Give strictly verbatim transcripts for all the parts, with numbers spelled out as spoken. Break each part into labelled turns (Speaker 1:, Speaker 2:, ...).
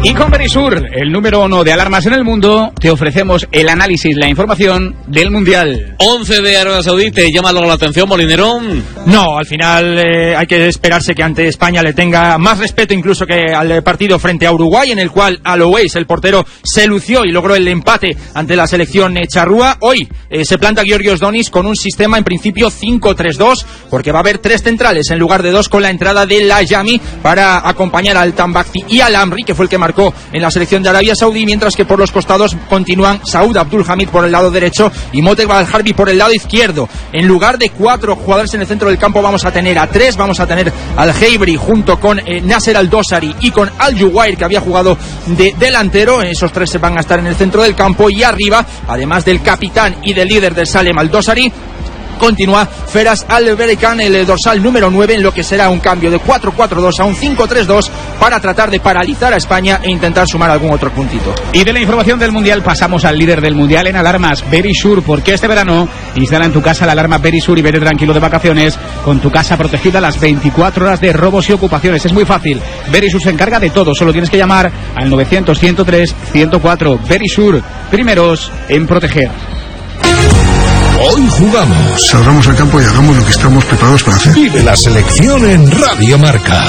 Speaker 1: Y con Verisur, el número uno de alarmas en el mundo, te ofrecemos el análisis, la información del Mundial.
Speaker 2: once de Arabia Saudí, ¿te llama la atención, Molinero?
Speaker 3: No, al final eh, hay que esperarse que ante España le tenga más respeto incluso que al partido frente a Uruguay, en el cual Alois, el portero, se lució y logró el empate ante la selección eh, charrúa. Hoy eh, se planta Georgios Donis con un sistema en principio cinco tres dos, porque va a haber tres centrales en lugar de dos, con la entrada de Layami para acompañar al Tambakti y al Amri, que fue el que marcó en la selección de Arabia Saudí, mientras que por los costados continúan Saud Abdulhamid por el lado derecho y Motek Al-Harbi por el lado izquierdo. En lugar de cuatro jugadores en el centro del campo vamos a tener a tres, vamos a tener al Heibri junto con eh, Nasser Al-Dosari y con Al-Juwair, que había jugado de delantero. Esos tres se van a estar en el centro del campo, y arriba, además del capitán y del líder del Salem Al-Dosari, continúa Feras Al-Berekan, el dorsal número nueve, en lo que será un cambio de cuatro cuatro dos a un cinco tres dos para tratar de paralizar a España e intentar sumar algún otro puntito.
Speaker 1: Y de la información del Mundial pasamos al líder del Mundial en alarmas, Verisur, porque este verano instala en tu casa la alarma Verisur y vete tranquilo de vacaciones con tu casa protegida las veinticuatro horas de robos y ocupaciones. Es muy fácil, Verisur se encarga de todo, solo tienes que llamar al novecientos ciento tres ciento cuatro. Verisur, primeros en proteger.
Speaker 4: Hoy jugamos.
Speaker 5: Salgamos al campo y hagamos lo que estamos preparados para hacer.
Speaker 4: Vive la selección en Radio Marca.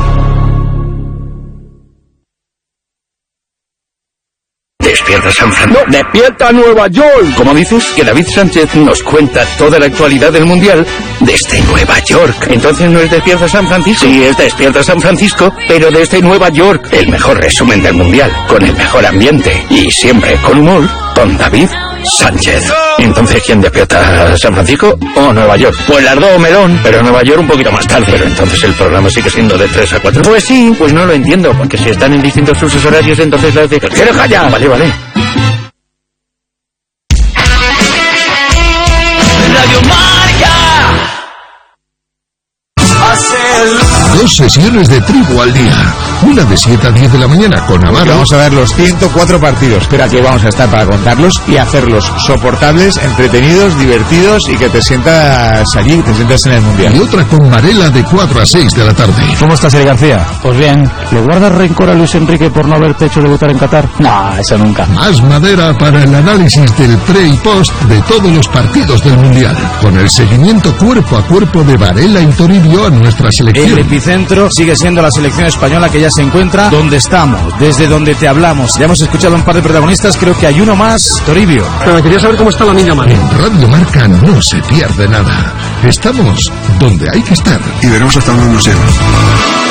Speaker 6: Despierta San Francisco. No, despierta Nueva York. ¿Cómo dices? Que David Sánchez nos cuenta toda la actualidad del Mundial desde Nueva York. Entonces no es Despierta San Francisco. Sí, es Despierta San Francisco, pero desde Nueva York. El mejor resumen del Mundial, con el mejor ambiente y siempre con humor, con David Sánchez. Entonces, ¿quién despierta? ¿San Francisco o Nueva York? Pues las dos, melón, pero Nueva York un poquito más tarde. Pero entonces el programa sigue siendo de tres a cuatro. Pues sí, pues no lo entiendo, porque si están en distintos usos horarios, entonces las de... ¡Quiero callar! Vale, vale.
Speaker 7: Radio Marca.
Speaker 4: Dos sesiones de tribu al día. Una de siete a diez de la mañana con Navarro.
Speaker 8: Vamos a ver los ciento cuatro partidos. Espera, que vamos a estar para contarlos y hacerlos soportables, entretenidos, divertidos, y que te sientas allí, te sientas en el Mundial.
Speaker 4: Y otra con Varela de cuatro a seis de la tarde.
Speaker 3: ¿Cómo estás, Eli García?
Speaker 9: Pues bien. ¿Le guardas rencor a Luis Enrique por no haberte hecho debutar en Qatar? No, eso nunca.
Speaker 4: Más madera para el análisis del pre y post de todos los partidos del Mundial. Con el seguimiento cuerpo a cuerpo de Varela y Toribio a nuestra selección.
Speaker 8: El epicentro sigue siendo la selección española, que ya se encuentra donde estamos, desde donde te hablamos. Ya hemos escuchado a un par de protagonistas, creo que hay uno más, Toribio.
Speaker 10: Pero quería saber cómo está la niña María.
Speaker 4: En Radio Marca no se pierde nada. Estamos donde hay que estar.
Speaker 5: Y veremos hasta dónde nos lleva.